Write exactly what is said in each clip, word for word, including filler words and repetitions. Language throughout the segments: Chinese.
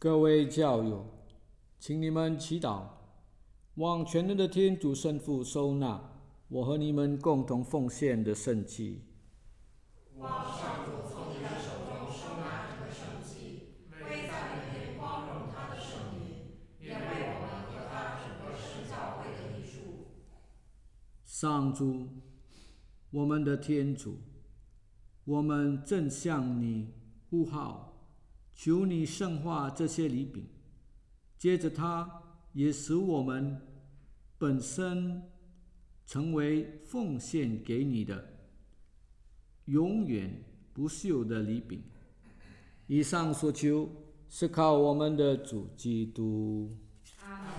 各位教友，请你们祈祷，望全能的天主圣父收纳我和你们共同奉献的圣祭。 望上主从你的手中收纳这个圣祭，为赞美并光荣他的圣名，也为我们和他整个圣教会的益处。 上主，我们的天主，我们正向你呼号，求你圣化这些礼饼，接着它也使我们本身成为奉献给你的永远不朽的礼饼。以上所求是靠我们的主基督。 阿门。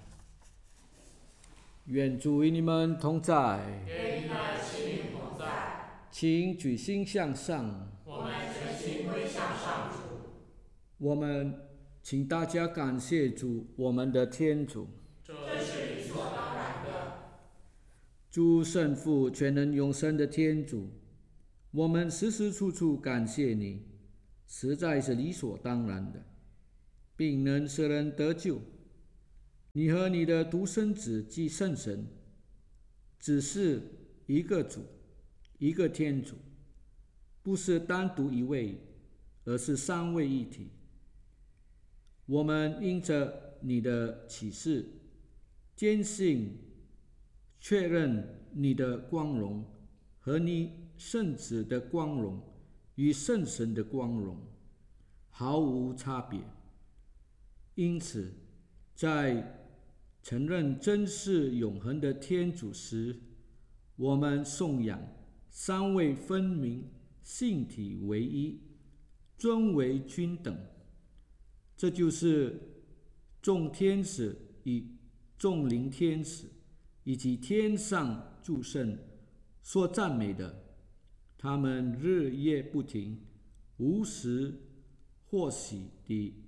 愿主与你们同在。 愿你的心灵同在。 请举心向上。 我们全心归向上主。 我们请大家感谢主，我们的天主。 这是理所当然的。 诸圣父全能永生的天主，我们时时处处感谢你，实在是理所当然的，并能使人得救。你和你的独生子即圣神，只是一个主，一个天主，不是单独一位，而是三位一体。我们因着你的启示，坚信确认你的光荣和你圣子的光荣与圣神的光荣毫无差别。因此，在承认真是永恒的天主时，我们颂扬三位分明、性体为一、尊为均等。这就是众天使与众灵天使以及天上诸圣所赞美的。他们日夜不停、无时或息地